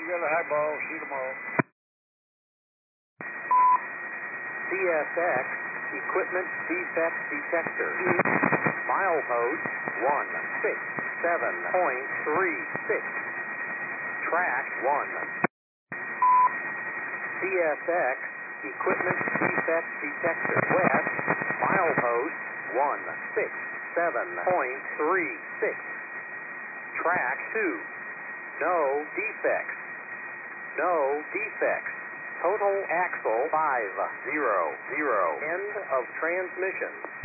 together. Hi, ball. See you tomorrow. CSX Equipment Defect Detector. Milepost 167.36. Track 1. CSX Equipment Defect Detector. West. Milepost 167.36. Track 2. No defects. No defects. Total axle 500. End of transmission.